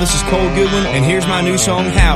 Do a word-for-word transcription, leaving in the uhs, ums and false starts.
This is Cole Goodwin, and here's my new song, How.